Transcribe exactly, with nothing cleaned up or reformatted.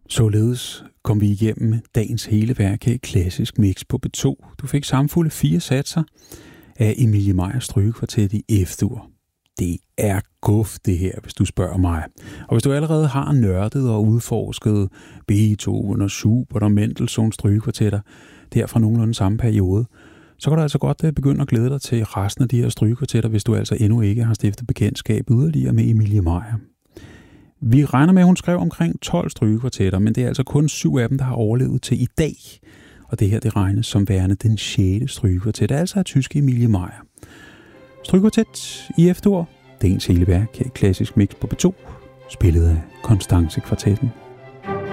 Således kom vi igennem dagens hele værk her i Klassisk Mix på B to. Du fik samfulde fire satser af Emilie Meyers strygekvartet i F-dur. Det er guf det her, hvis du spørger mig. Og hvis du allerede har nørdet og udforsket Beethoven og Schubert og Mendelssohns strygekvartetter der fra nogenlunde samme periode, så kan du altså godt begynde at glæde dig til resten af de her strygekvartetter, hvis du altså endnu ikke har stiftet bekendtskab yderligere med Emilie Meyer. Vi regner med, at hun skrev omkring tolv strygekvartetter, men det er altså kun syv af dem, der har overlevet til i dag. Og det her, det regnes som værende den sjette strygekvartet, altså af tyske Emilie Meyer. Strygekvartet i F-dur, det er ens hele værk her i Klassisk Mix på B to, spillet af Constanze Kvartetten.